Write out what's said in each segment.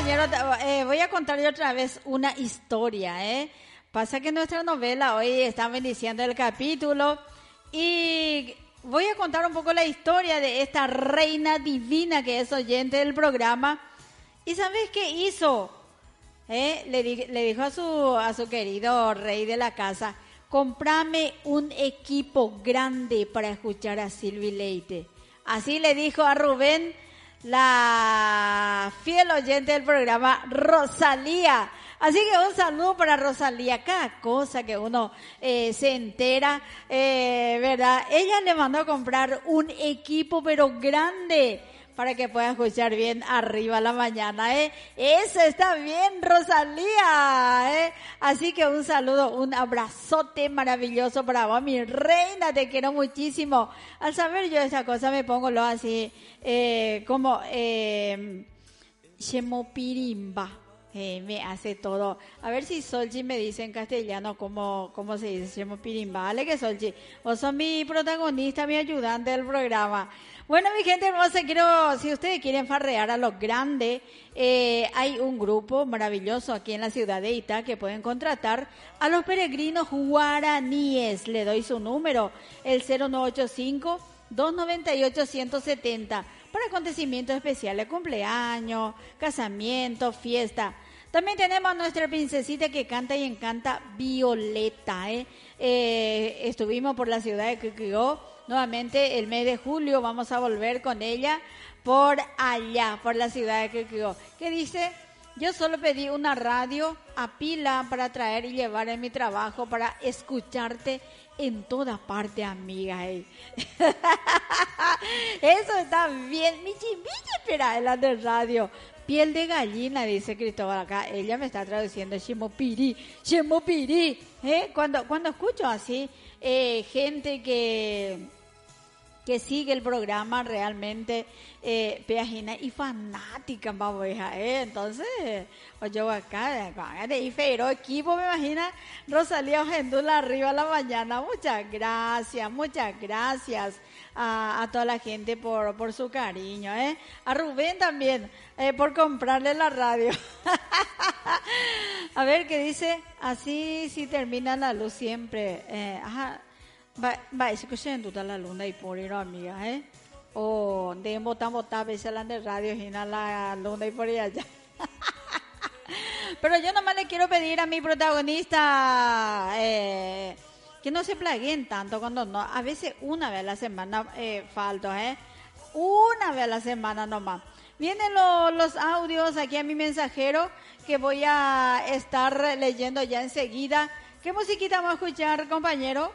compañero, voy a contarle otra vez una historia, ¿eh? Pasa que nuestra novela hoy estamos iniciando el capítulo y voy a contar un poco la historia de esta reina divina que es oyente del programa. ¿Y sabes qué hizo? Le dijo a su querido rey de la casa: comprame un equipo grande para escuchar a Silvi Leite. Así le dijo a Rubén, la fiel oyente del programa, Rosalía. Así que un saludo para Rosalía. Cada cosa que uno se entera, ¿verdad? Ella le mandó a comprar un equipo pero grande para que pueda escuchar bien arriba a la mañana, ¿eh? Eso está bien, Rosalía, ¿eh? Así que un saludo, un abrazote maravilloso para vos, mi reina, te quiero muchísimo. Al saber yo esa cosa me pongo lo así, como, Shemopirimba. Me hace todo. A ver si Solchi me dice en castellano cómo se dice Shemopirimba. Vale que Solchi, vos sos mi protagonista, mi ayudante del programa. Bueno, mi gente hermosa, si ustedes quieren farrear a los grandes, hay un grupo maravilloso aquí en la ciudad de Itá que pueden contratar a los peregrinos guaraníes. Le doy su número, el 0985-298-170, para acontecimientos especiales, cumpleaños, casamiento, fiesta. También tenemos a nuestra princesita que canta y encanta, Violeta. Estuvimos por la ciudad de Quiquigó. Nuevamente el mes de julio vamos a volver con ella por allá, por la ciudad de Quiquigó. ¿Qué dice? Yo solo pedí una radio a pila para traer y llevar en mi trabajo para escucharte en toda parte, amiga. Eso está bien. Michi, espera, en la de radio. Piel de gallina, dice Cristóbal acá. Ella me está traduciendo Shemopiri. Cuando escucho así, gente que sigue el programa realmente, peajina y fanática, vamos, entonces, yo acá, y feiro equipo, me imagina, Rosalía Ojendula arriba a la mañana. Muchas gracias a toda la gente por su cariño, a Rubén también, por comprarle la radio. A ver qué dice, así si termina la luz siempre, va, escuchando toda la luna y por ir, amiga, o de botar a veces la de radio y la luna y por allá. Pero yo nomás le quiero pedir a mi protagonista que no se plaguen tanto cuando no, a veces una vez a la semana falto, una vez a la semana nomás. Vienen los audios aquí a mi mensajero que voy a estar leyendo ya enseguida. ¿Qué musiquita vamos a escuchar, compañero?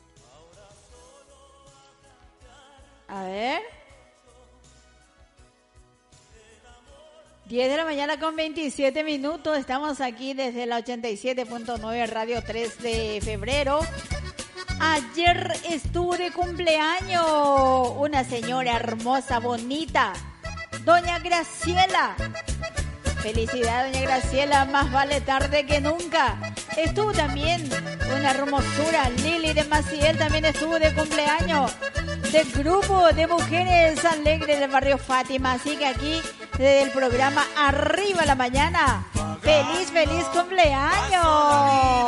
A ver. 10 de la mañana con 27 minutos. Estamos aquí desde la 87.9 Radio 3 de febrero. Ayer estuvo de cumpleaños una señora hermosa, bonita, doña Graciela. Felicidad, doña Graciela, más vale tarde que nunca. Estuvo también una hermosura, Lili de Maciel, también estuvo de cumpleaños, del grupo de mujeres alegres del barrio Fátima. Así que aquí, desde el programa Arriba la Mañana, feliz cumpleaños.